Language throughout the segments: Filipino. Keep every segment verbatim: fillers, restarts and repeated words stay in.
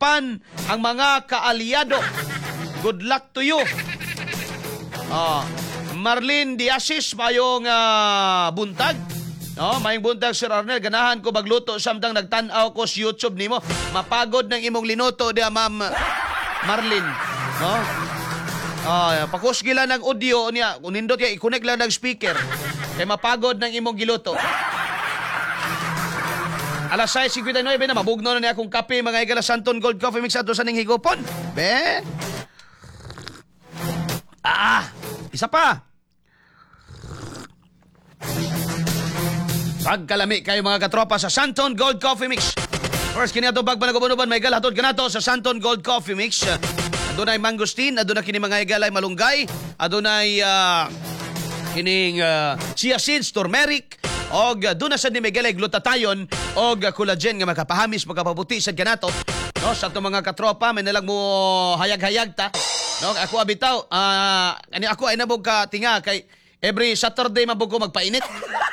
Japan ang mga kaalyado. Good luck to you. Ah, Marlene Diasis, mayong uh, buntag. No, mayong buntag Sir Arnel, ganahan ko magluto samtang nagtan-aw ko sa YouTube nimo. Mapagod ng imong linuto dia Ma'am Marlene. No? Ah, pakusgila ng audio niya, kung nindot kay i-connect lang ng speaker. Kay mapagod ng imong giluto. Alas sais fifty nine na mabugno na niya akong kape mga igala Santon Gold Coffee Mix ato sa ning higupon. Be. Ah, isa pa. Pagkalami kayo mga katropa sa Santon Gold Coffee Mix. First, kini ato pagpanagubanuban may igal hatod kanato sa Santon Gold Coffee Mix. Adunay mangosteen, adunay kini mga igalay malunggay, adunay uh, kining uh, chia seeds, turmeric, og aduna sa ni igalay glutathione og collagen nga makapahamis, makapaputi sad kanato. No, sa ato mga katropa may nalang mo hayag-hayag ta. No, ako abitaw, ah uh, ani ako ay nabog ka tinga kay every Saturday mabog ko magpainit.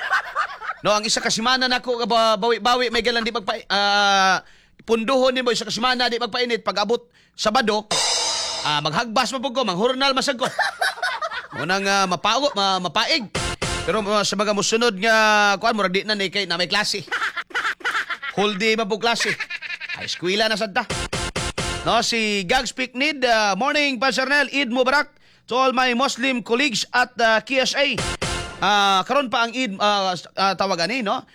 No, ang isa ka semana nako bawi-bawi may galan di magpa uh, punduhon ni mo isa ka semana di magpainit pag abot Sabado, uh, maghagbas mabog ko, manghurnal masag ko. Unang uh, mapago, ma, mapaig. Pero uh, sa mga musunod nga kuan mura di na ni kay na may klase. Whole day mabog klase. Ay eskwela na sad ta. No, si Gags Picnid, uh, morning Pastor Nel, Eid Mubarak to all my Muslim colleagues at uh, K S A. Uh, karon pa ang Eid uh, uh, tawagan ni no.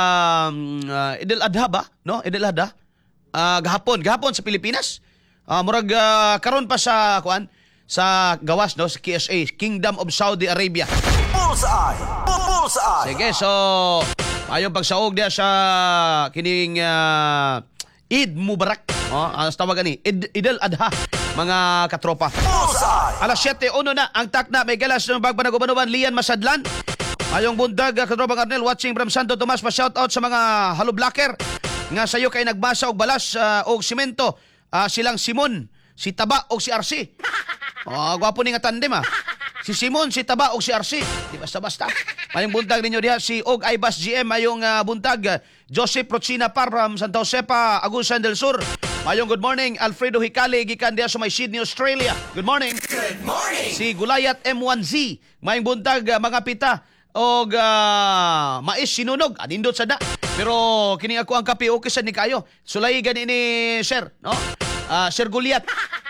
Um, uh, Idul Adha ba? No, Idul Adha. Uh, gahapon, gahapon sa Pilipinas. Uh, murag uh, karon pa sa kuan sa gawas no sa K S A, Kingdom of Saudi Arabia. Bullseye. Bullseye. Sige, so ayong pagsaog dia sa kining uh, Eid Mubarak. Oh, ang tawagan ni Id- Idul Adha mga katropa. Bullseye. Alas siyete uno na ang takna may galas ng pagpanagubanuban Lian Masadlan. Ayong bundag katropa Arnel watching from Santo Tomas, pa shout out sa mga halo blacker nga sayo kay nagbasa og balas uh, og simento. Uh, silang Simon, si Taba og si R C. Oh, gwapo ni nga tandem ah. Si Simon, si Taba og si R C. Di basta-basta. Mayong buntag ninyo diha si Og Aibas G M, mayong uh, buntag uh, Joseph Procina Parram, Santa Josepa, Agusan del Sur. Mayong good morning Alfredo Hicali gikan diha sa may Sydney, Australia. Good morning. Good morning. Si Gulayat M one Z, mayong buntag uh, mga pita og uh, mais sinunog anindot sada. Pero kini ako ang kape okay sad ni kayo. Sulay gani ni Sir, no? Uh, Sir Guliat.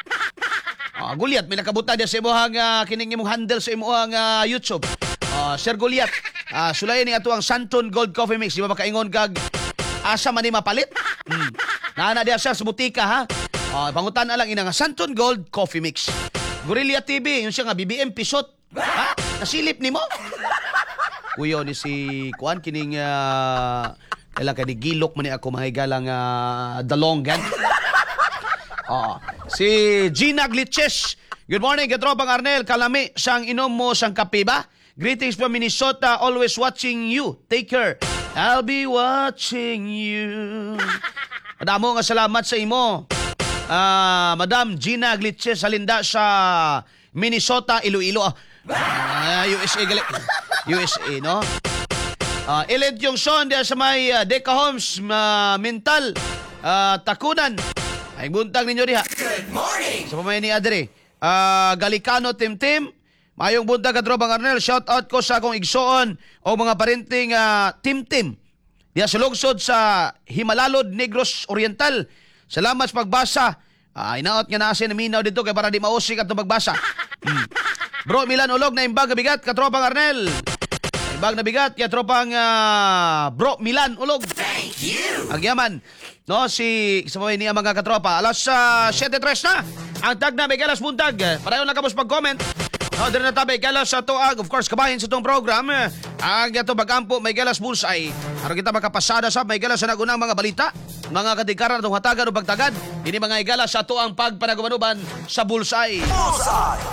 Uh, Guliat, may nakabuta dia sa imuhang uh, kining imong handle sa imuhang uh, YouTube. Uh, Sir Guliat, uh, sulay ni ato ang Santon Gold Coffee Mix. Di ba makaingon kag asa man ni mapalit? Hmm. Naana dia siya sa butika ha. Uh, pangutan na lang ina nga Santon Gold Coffee Mix. Gorilla T V, yung siya nga B B M Pisot. Ha? Nasilip ni mo? Kuyo ni si Kuan kining uh, kailan kay gilok man ni ako mga galang uh, dalonggan. Oh, si Gina Glitches. Good morning, katropang Arnel. Kalami sang inom mo sang kape ba? Greetings from Minnesota. Always watching you. Take care. I'll be watching you. Madamo nga salamat sa imo. Uh, Madam Gina Glitches halinda sa Minnesota, Iloilo. Uh, U S A gali. U S A, no? Uh, Eled yung son diya sa may uh, Deca Homes, uh, Mental, uh, Takunan. Ay buntag ninyo diha. Good morning. Sa pamay ni Adre. Uh, Galicano Tim Tim. Mayong buntag katrobang Arnel. Shout out ko sa akong igsoon o mga parenting uh, Tim Tim. Diya sa lungsod sa Himalalod, Negros Oriental. Salamat sa pagbasa. Uh, inaot nga naasin na minaw dito kay para di mausik at magbasa. Hmm. Bro Milan Ulog na imbag bigat katropang Arnel. Imbag na bigat kaya tropang uh, Bro Milan Ulog. Thank you. Agyaman. No, si sa mga niya mga katropa. Alas uh, siyete tres na. Ang tag na may galas buntag. Parayon lang kapos pag-comment. No, din na tabi galas sa tuag. Of course, kabahin sa itong program. Ang ito bagampo may galas bullseye. Aron kita makapasada sa may galas sa nagunang mga balita. Mga katikaran itong hatagan o pagtagad. Ini mga igalas sa tuang pagpanagumanuban sa bullseye. Bullseye.